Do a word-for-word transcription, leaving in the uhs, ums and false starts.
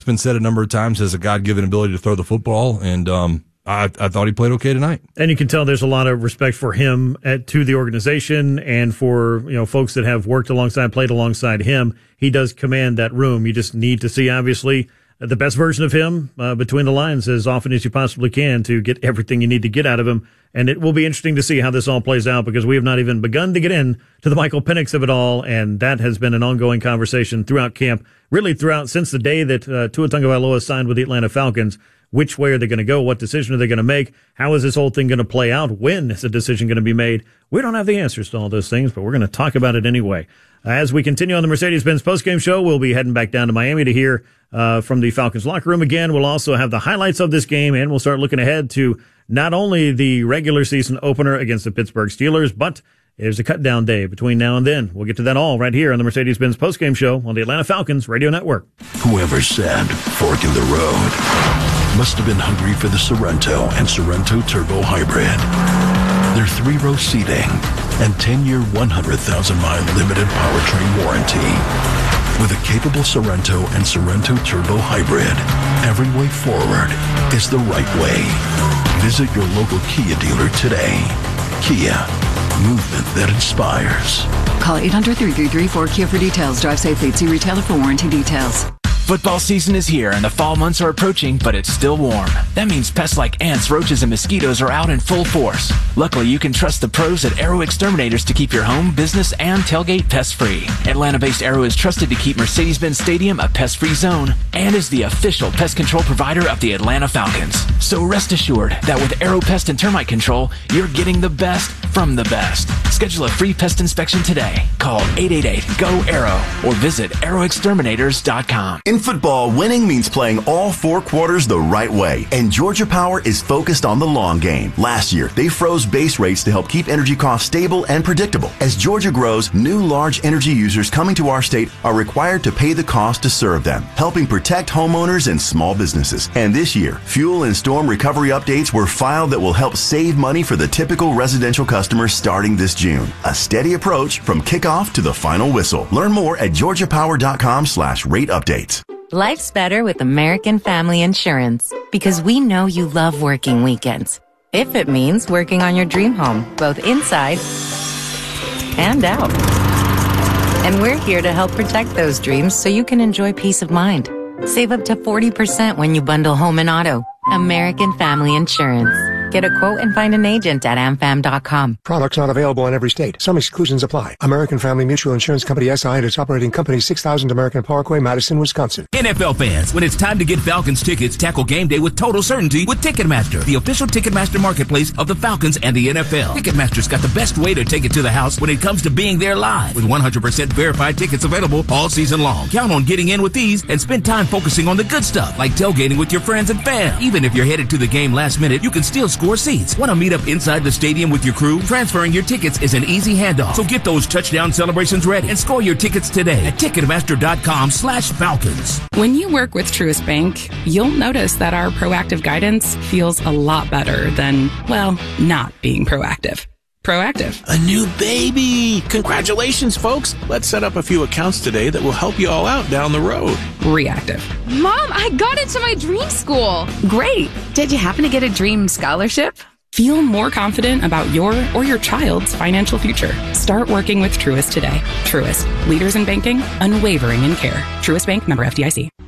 it's been said a number of times, has a God-given ability to throw the football, and um, I, I thought he played okay tonight. And you can tell there's a lot of respect for him at, to the organization and for, you know, folks that have worked alongside, played alongside him. He does command that room. You just need to see, obviously, the best version of him uh, between the lines as often as you possibly can to get everything you need to get out of him. And it will be interesting to see how this all plays out, because we have not even begun to get in to the Michael Penix of it all. And that has been an ongoing conversation throughout camp, really throughout since the day that uh, Tua Tagovailoa signed with the Atlanta Falcons. Which way are they going to go? What decision are they going to make? How is this whole thing going to play out? When is a decision going to be made? We don't have the answers to all those things, but we're going to talk about it anyway. As we continue on the Mercedes-Benz postgame show, we'll be heading back down to Miami to hear uh, from the Falcons locker room again. We'll also have the highlights of this game, and we'll start looking ahead to not only the regular season opener against the Pittsburgh Steelers, but there's a cut down day between now and then. We'll get to that all right here on the Mercedes-Benz postgame show on the Atlanta Falcons Radio Network. Whoever said fork in the road must have been hungry for the Sorrento and Sorrento Turbo Hybrid. Their three-row seating and ten-year, one hundred thousand mile limited powertrain warranty. With a capable Sorrento and Sorrento Turbo Hybrid, every way forward is the right way. Visit your local Kia dealer today. Kia, movement that inspires. Call eight hundred, three three three, four Kia for details. Drive safely. See retailer for warranty details. Football season is here and the fall months are approaching, but it's still warm. That means pests like ants, roaches, and mosquitoes are out in full force. Luckily, you can trust the pros at Aero Exterminators to keep your home, business, and tailgate pest-free. Atlanta-based Aero is trusted to keep Mercedes-Benz Stadium a pest-free zone and is the official pest control provider of the Atlanta Falcons. So rest assured that with Aero Pest and Termite Control, you're getting the best from the best. Schedule a free pest inspection today. Call eight eight eight, G O, A R O or visit aero exterminators dot com. In football, winning means playing all four quarters the right way, and Georgia Power is focused on the long game. Last year, they froze base rates to help keep energy costs stable and predictable. As Georgia grows, new large energy users coming to our state are required to pay the cost to serve them, helping protect homeowners and small businesses. And this year, fuel and storm recovery updates were filed that will help save money for the typical residential customer starting this June. A steady approach from kickoff to the final whistle. Learn more at georgia power dot com slash rate updates. Life's better with American Family Insurance because we know you love working weekends. If it means working on your dream home, both inside and out. And we're here to help protect those dreams so you can enjoy peace of mind. Save up to forty percent when you bundle home and auto. American Family Insurance. Get a quote and find an agent at am fam dot com. Products not available in every state. Some exclusions apply. American Family Mutual Insurance Company S I and its operating company, six thousand American Parkway, Madison, Wisconsin. N F L fans, when it's time to get Falcons tickets, tackle game day with total certainty with Ticketmaster, the official Ticketmaster marketplace of the Falcons and the N F L. Ticketmaster's got the best way to take it to the house when it comes to being there live, with one hundred percent verified tickets available all season long. Count on getting in with these and spend time focusing on the good stuff, like tailgating with your friends and fam. Even if you're headed to the game last minute, you can still score seats. Want to meet up inside the stadium with your crew? Transferring your tickets is an easy handoff. So get those touchdown celebrations ready and score your tickets today at ticketmaster dot com slash Falcons. When you work with Truist Bank, you'll notice that our proactive guidance feels a lot better than, well, not being proactive. Proactive. A new baby! Congratulations, folks! Let's set up a few accounts today that will help you all out down the road. Reactive. Mom, I got into my dream school! Great! Did you happen to get a dream scholarship? Feel more confident about your or your child's financial future. Start working with Truist today. Truist, leaders in banking, unwavering in care. Truist Bank, member F D I C.